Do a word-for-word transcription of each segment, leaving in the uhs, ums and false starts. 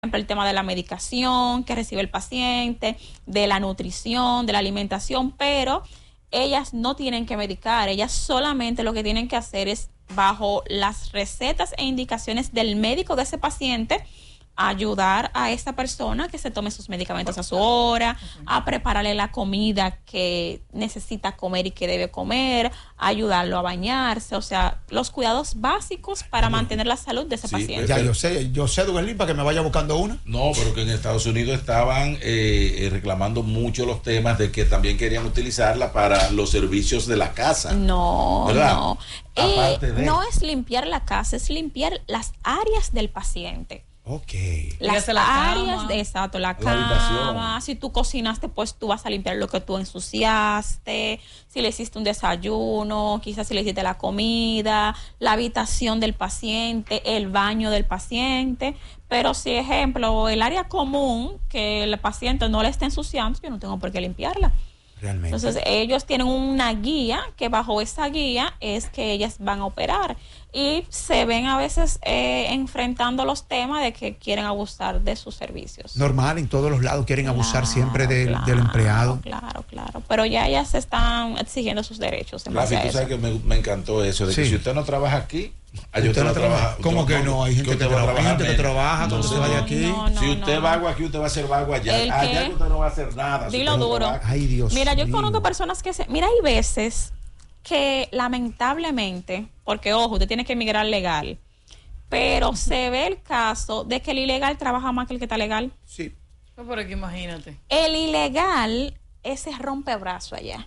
el tema de la medicación que recibe el paciente, de la nutrición, de la alimentación, pero ellas no tienen que medicar, ellas solamente lo que tienen que hacer es, bajo las recetas e indicaciones del médico de ese paciente, ayudar a esa persona que se tome sus medicamentos a su hora, a prepararle la comida que necesita comer y que debe comer, ayudarlo a bañarse, o sea, los cuidados básicos para mantener la salud de ese sí, paciente. Ya yo sé, yo sé, Duelín, para que me vaya buscando una. No, pero que en Estados Unidos estaban eh, reclamando mucho los temas de que también querían utilizarla para los servicios de la casa. No, ¿verdad? no. Eh, de... No es limpiar la casa, es limpiar las áreas del paciente. Ok. Las la áreas cama, de exacto, la, la cama, habitación. Si tú cocinaste, pues tú vas a limpiar lo que tú ensuciaste, si le hiciste un desayuno, quizás si le hiciste la comida, la habitación del paciente, el baño del paciente. Pero si, ejemplo, el área común que el paciente no le esté ensuciando, yo no tengo por qué limpiarla. Realmente. Entonces ellos tienen una guía que bajo esa guía es que ellas van a operar y se ven a veces eh, enfrentando los temas de que quieren abusar de sus servicios. Normal, en todos los lados quieren claro, abusar siempre del, claro, del empleado. Claro, claro, pero ya ellas están exigiendo sus derechos. En Rafi, tú sabes que me, me encantó eso, de sí. que si usted no trabaja aquí, Ay, usted no trabaja. ¿Cómo que no? Hay gente que, trabaja, hay gente que trabaja cuando se vaya aquí. No, no, si usted no. va agua aquí, usted va a hacer agua allá. Allá usted no va a hacer nada. Dilo duro. Ay, Dios Mira, yo mío. conozco personas que se... Mira, hay veces que lamentablemente, porque ojo, usted tiene que emigrar legal, pero se ve el caso de que el ilegal trabaja más que el que está legal. Sí. No, pero que imagínate. El ilegal, ese rompebrazo allá.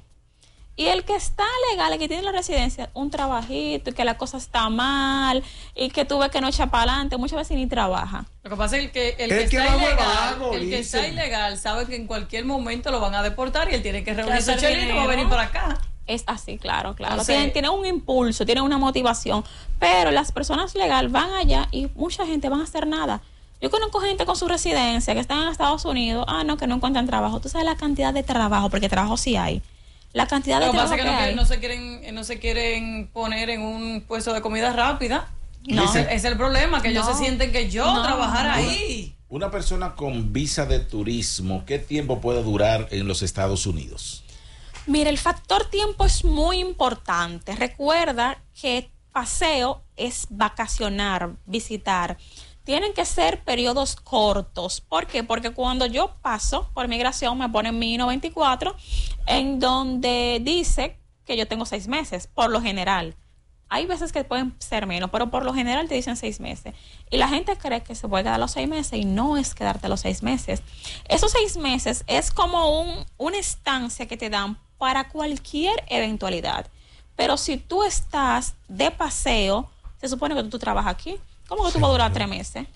Y el que está legal, el que tiene la residencia, un trabajito, y que la cosa está mal, y que tú ves que no echa para adelante, muchas veces ni trabaja. Lo que pasa es que el que, el que, está, ilegal, vago, el que está ilegal sabe que en cualquier momento lo van a deportar y él tiene que reunir su chelito y va a venir para acá. Es así, claro, claro. Entonces, tienen, tienen un impulso, tienen una motivación, pero las personas legales van allá y mucha gente van a hacer nada. Yo conozco gente con su residencia que están en Estados Unidos, ah, no, que no encuentran trabajo. Tú sabes la cantidad de trabajo, porque trabajo sí hay. La cantidad de Lo que trabajo pasa es que, que no, hay. no se quieren no se quieren poner en un puesto de comida rápida. No. Ese es el problema, que no. ellos se sienten que yo no. trabajar no. ahí. Una persona con visa de turismo, ¿qué tiempo puede durar en los Estados Unidos? Mira, el factor tiempo es muy importante. Recuerda que paseo es vacacionar, visitar. Tienen que ser periodos cortos. ¿Por qué? Porque cuando yo paso por migración me ponen mi I noventa y cuatro, en donde dice que yo tengo seis meses, por lo general. Hay veces que pueden ser menos, pero por lo general te dicen seis meses. Y la gente cree que se puede quedar los seis meses y no es quedarte los seis meses. Esos seis meses es como un, una estancia que te dan para cualquier eventualidad. Pero si tú estás de paseo, se supone que tú, tú trabajas aquí. ¿Cómo que tú vas a durar tres meses?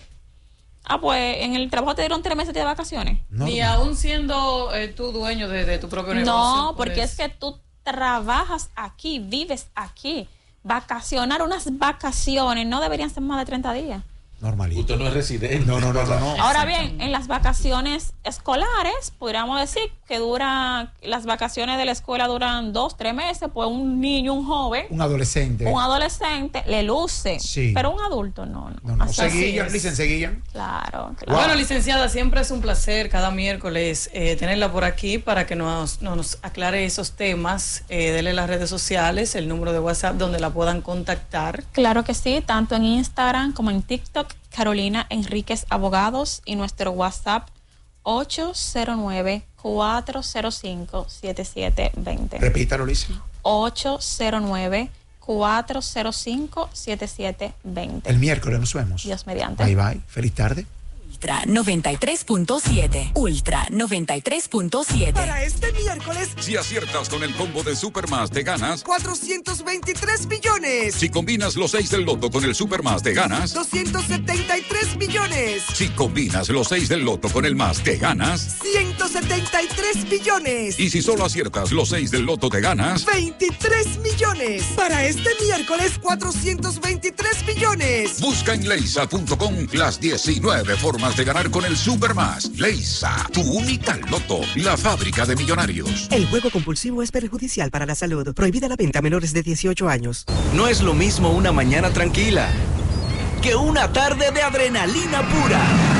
Ah, pues en el trabajo te dieron tres meses de vacaciones. No, Ni no. aún siendo eh, tú dueño de, de tu propio negocio. No, porque pues. es que tú trabajas aquí, vives aquí. Vacacionar, unas vacaciones no deberían ser más de treinta días. Normalito. Usted no es residente. No, no, no, no, no. Ahora bien, en las vacaciones escolares, podríamos decir que dura, las vacaciones de la escuela duran dos, tres meses, pues un niño, un joven. Un adolescente. Un adolescente le luce. Sí. Pero un adulto no. No, no. Así Seguillan, dicen, seguillan. Claro, claro. Wow. Bueno, licenciada, siempre es un placer cada miércoles eh, tenerla por aquí para que nos, nos aclare esos temas. Eh, dele las redes sociales, el número de WhatsApp donde la puedan contactar. Claro que sí, tanto en Instagram como en TikTok, Carolina Enríquez Abogados, y nuestro WhatsApp ocho cero nueve, cuatro cero cinco, siete siete dos cero. Repítalo, Lice. ocho cero nueve, cuatro cero cinco, siete siete dos cero. El miércoles nos vemos. Dios mediante. Bye bye. Feliz tarde. Ultra noventa y tres punto siete. Ultra noventa y tres punto siete. Para este miércoles, si aciertas con el combo de Supermás, te ganas cuatrocientos veintitrés millones. Si combinas los seis del loto con el Supermás, te ganas doscientos setenta y tres millones. Si combinas los seis del loto con el más, te ganas ciento setenta y tres millones. Y si solo aciertas los seis del loto, te ganas veintitrés millones. Para este miércoles, cuatrocientos veintitrés millones. Busca en leisa punto com las diecinueve formas de ganar con el Supermás. Leisa, tu única loto, la fábrica de millonarios. El juego compulsivo es perjudicial para la salud. Prohibida la venta a menores de dieciocho años. No es lo mismo una mañana tranquila que una tarde de adrenalina pura.